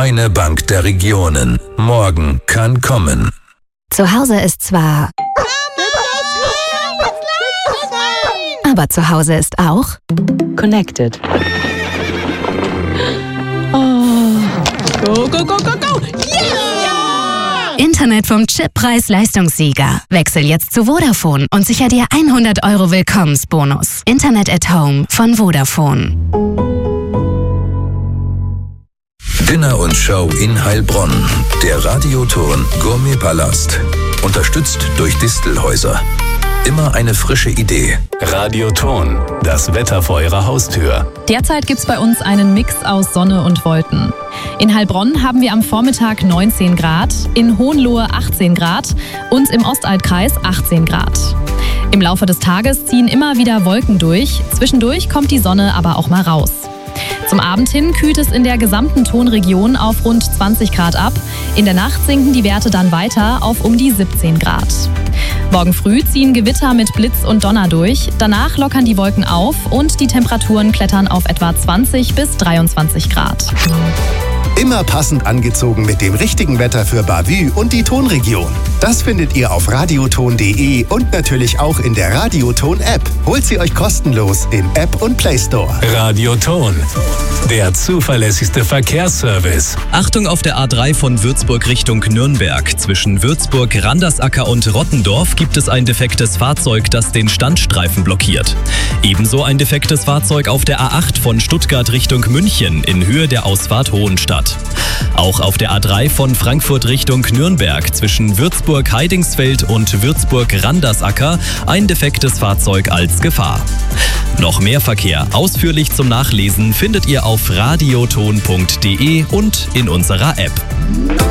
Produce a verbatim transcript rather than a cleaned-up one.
keine Bank der Regionen. Morgen kann kommen. Zu Hause ist zwar... Aber zu Hause ist auch... Connected. Oh. Go, go, go, go, go! Yeah! Internet vom Chip-Preis-Leistungssieger. Wechsel jetzt zu Vodafone und sicher dir hundert Euro Willkommensbonus. Internet at Home von Vodafone. Dinner und Show in Heilbronn. Der Radioton Gourmetpalast. Unterstützt durch Distelhäuser. Immer eine frische Idee. Radioton, das Wetter vor Ihrer Haustür. Derzeit gibt's bei uns einen Mix aus Sonne und Wolken. In Heilbronn haben wir am Vormittag neunzehn Grad, in Hohenlohe achtzehn Grad und im Ostaltkreis achtzehn Grad. Im Laufe des Tages ziehen immer wieder Wolken durch, zwischendurch kommt die Sonne aber auch mal raus. Zum Abend hin kühlt es in der gesamten Tonregion auf rund zwanzig Grad ab. In der Nacht sinken die Werte dann weiter auf um die siebzehn Grad. Morgen früh ziehen Gewitter mit Blitz und Donner durch. Danach lockern die Wolken auf und die Temperaturen klettern auf etwa zwanzig bis dreiundzwanzig Grad. Immer passend angezogen mit dem richtigen Wetter für Bavü und die Tonregion. Das findet ihr auf radioton punkt de und natürlich auch in der Radioton-App. Holt sie euch kostenlos im App und Play Store. Radioton, der zuverlässigste Verkehrsservice. Achtung auf der A drei von Würzburg Richtung Nürnberg. Zwischen Würzburg, Randersacker und Rottendorf gibt es ein defektes Fahrzeug, das den Standstreifen blockiert. Ebenso ein defektes Fahrzeug auf der A acht von Stuttgart Richtung München in Höhe der Ausfahrt Hohenstadt. Auch auf der A drei von Frankfurt Richtung Nürnberg zwischen Würzburg-Heidingsfeld und Würzburg-Randersacker ein defektes Fahrzeug als Gefahr. Noch mehr Verkehr ausführlich zum Nachlesen findet ihr auf radioton punkt de und in unserer App.